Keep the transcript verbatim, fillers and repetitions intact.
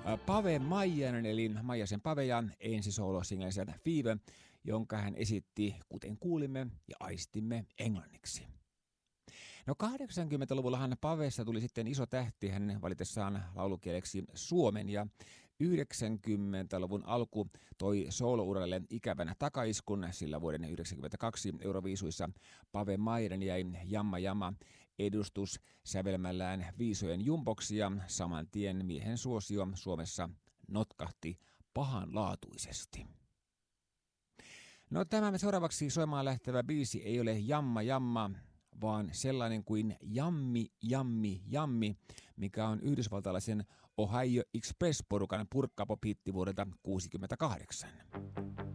Pave Maijanen eli Maijasen Pave ja ensi soolosingelsä Fever, jonka hän esitti, kuten kuulimme ja aistimme, englanniksi. No kahdeksankymmentäluvullahan Pavesta tuli sitten iso tähti hänen valitessaan laulukieleksi suomen ja yhdeksänkymmentäluvun alku toi soolouralle ikävänä takaiskun, sillä vuoden yhdeksänkymmentäkaksi Euroviisuissa Pave Maijanen jäi Jamma Jamma edustus sävelmällään viisojen jumboksi ja saman tien miehen suosio Suomessa notkahti pahanlaatuisesti. No tämä seuraavaksi soimaan lähtevä biisi ei ole Jamma Jamma, vaan sellainen kuin Jammi, Jammi, Jammi, mikä on yhdysvaltalaisen Ohio Express-porukan purkkapop-hitti vuodelta tuhatyhdeksänsataakuusikymmentäkahdeksan.